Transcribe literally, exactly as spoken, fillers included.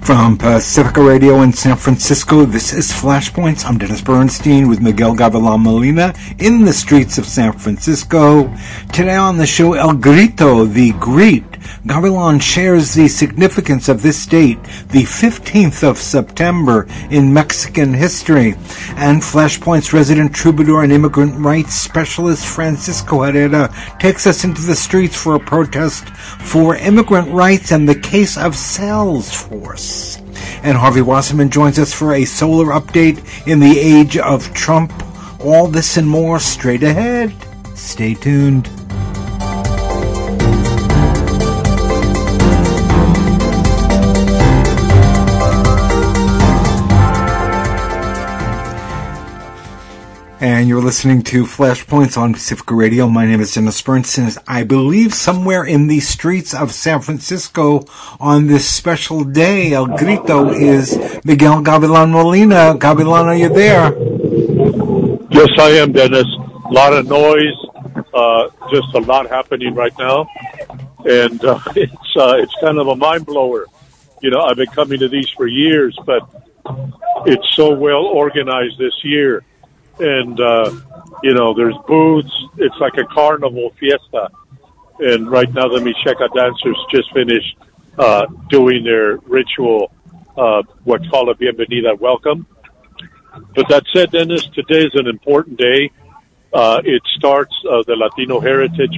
From Pacifica Radio in San Francisco, this is Flashpoints. I'm Dennis Bernstein with Miguel Gavilan Molina in the streets of San Francisco. Today on the show, El Grito, the Greet. Gavilan shares the significance of this date, the fifteenth of September in Mexican history. And Flashpoint's resident troubadour and immigrant rights specialist Francisco Herrera takes us into the streets for a protest for immigrant rights and the case of Salesforce. And Harvey Wasserman joins us for a solar update in the age of Trump. All this and more straight ahead. Stay tuned. And you're listening to Flashpoints on Pacifica Radio. My name is Dennis Bernstein. I believe somewhere in the streets of San Francisco on this special day, El Grito, is Miguel Gavilan Molina. Gavilan, are you there? Yes, I am, Dennis. A lot of noise, uh, just a lot happening right now. And uh, it's uh, it's kind of a mind blower. You know, I've been coming to these for years, but it's so well organized this year. And, uh, you know, there's booths. It's like a carnival fiesta. And right now the Mixteca dancers just finished uh, doing their ritual, uh, what's called a bienvenida welcome. But that said, Dennis, today is an important day. Uh, it starts uh, the Latino Heritage